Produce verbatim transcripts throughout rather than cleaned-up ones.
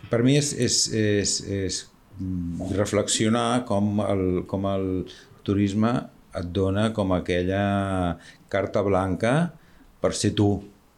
per mi és, és, és, és reflexionar com el, com el turisme et dona com aquella carta blanca per ser tu.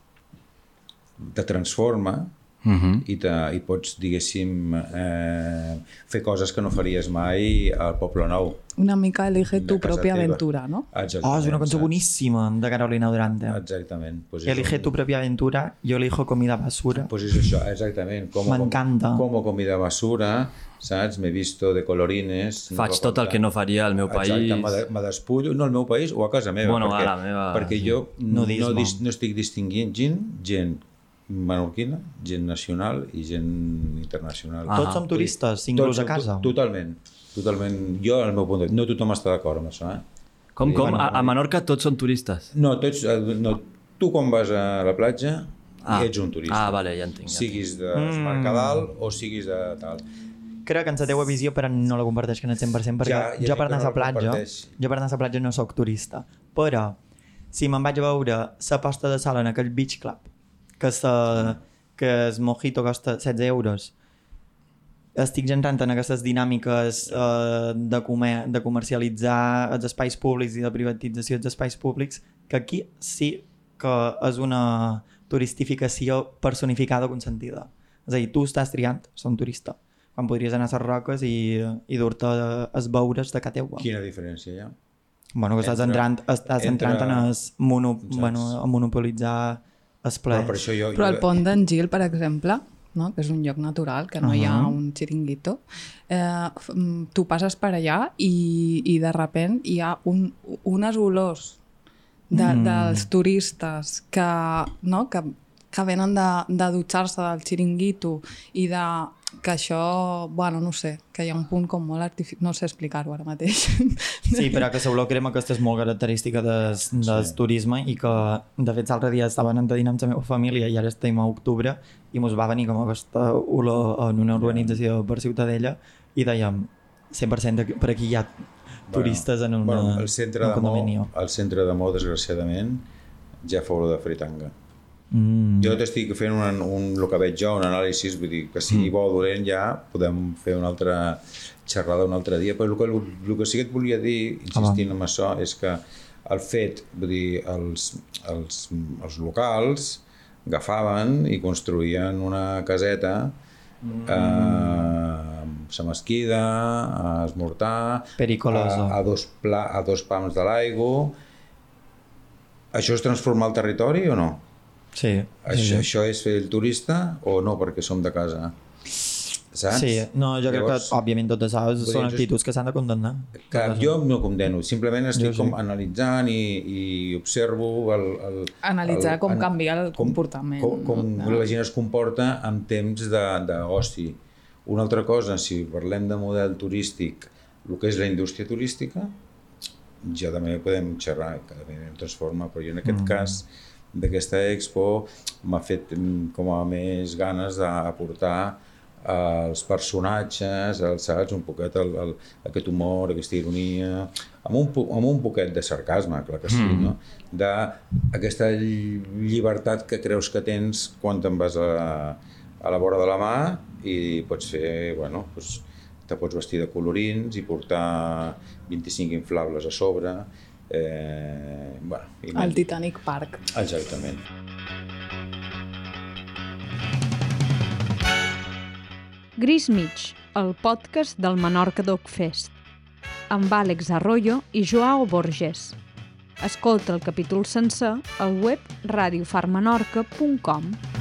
Te transforma uh-huh. i, te, i pots, diguéssim, eh, fer coses que no faries mai al Poble Nou. Una mica elige tu pròpia aventura, no? Oh, és una cançó boníssima de Carolina Durante. Exactament. Pues elige un... tu pròpia aventura, yo elijo comida basura. Pues és això, exactament. Como, M'encanta. Como comida basura, saps? M'he visto de colorines. Faig no tot el que no faria al meu país. Exacte, me despullo, no al meu país o a casa meva. Bueno, perquè, a la meva... Perquè jo no, no, dis, no estic distinguint gent, gent menorquina, gent nacional i gent internacional. Ah, tots som turistes, inclús a casa. Totalment, totalment. Jo, al meu punt de vista, no tothom està d'acord amb això. Eh? Com, com? A, a Menorca tots són turistes? No, tots, no, tu quan vas a la platja ah. ets un turista. Ah, vale, ja entenc. Ja siguis de mm. Mercadal o siguis de tal. Crec que en la teua visió, però no la comparteix que en el cent per cent, perquè ja, ja jo per anar a la platja, jo per anar a la platja no sóc turista. Però, si me'n vaig a veure la posta de sol en aquell beach club, que, sa, que el mojito costa setze euros, estic entrant en aquestes dinàmiques eh, de, comer, de comercialitzar els espais públics i de privatització dels espais públics, que aquí sí que és una turistificació personificada consentida. És a dir, tu estàs triant ser un turista, quan podries anar a les roques i, i dur-te els beures de casa teua. Quina diferència hi ha? Bueno, que estàs entre, entrant, estàs entre... entrant en, es mono, bueno, a monopolitzar els plaers. Però, per això jo, Però jo... el pont d'en Gil, per exemple, no? Que és un lloc natural, que no uh-huh. hi ha un xiringuito, eh, tu passes per allà i, i de repent hi ha un, unes olors de, mm. dels turistes que, no? que, que venen de, de dutxar-se del xiringuito i de... que això, bueno, no sé, que hi ha un punt com molt artificial, no sé explicar-ho ara mateix. Sí, però que l'olor crema aquesta és molt característica del, del sí. turisme i que, de fet, l'altre dia estava anant a dinar amb la meva família i ara estem a octubre i mos va venir com aquesta olor en una urbanització per Ciutadella i dèiem, cent per cent per aquí hi ha turistes bueno, en una, bueno, el centre un condomini. El centre de Mo, desgraciadament, ja fa olor de fritanga. Mm. Jo t'estic fent un, un, el que veig jo, un anàlisi, vull dir que sigui bo o dolent ja podem fer una altra xerrada un altre dia, però el que, el que sí que et volia dir, insistint en això, és que el fet, vull dir, els, els, els locals agafaven i construïen una caseta mm. eh, a Mesquida, a Esmortar, Pericolosa. A, a, dos pla, a dos pams de l'aigua. Això és transformar el territori o no? Sí, això, sí. això és fer el turista o no, perquè som de casa? Saps? Sí, no, jo crec Llavors, que òbviament totes les són actituds que s'han de condemnar. Clar, jo no condemno, simplement estic jo com sí. analitzant i, i observo el, el, analitzar el, com an, canvia el com, comportament. Com, com no? la gent es comporta en temps d'oci. Una altra cosa, si parlem de model turístic, el que és la indústria turística, ja també podem xerrar, que també em transforma, però jo en aquest mm. cas d'aquesta expo m'ha fet com a més ganes d'aportar els personatges, els, saps, un poquet el, el, aquest humor, aquesta ironia, amb un, amb un poquet de sarcasme, clar que sí, mm. no? D'aquesta llibertat que creus que tens quan te'n vas a, a la vora de la mà i pots fer, bueno, doncs, te pots vestir de colorins i portar vint-i-cinc inflables a sobre. Eh, bueno, el Titanic Park. Exactament. Gris Mig, el podcast del Menorca Dog Fest, amb Àlex Arroyo i Joao Borges. Escolta el capítol sencer al web radio far menorca punt com.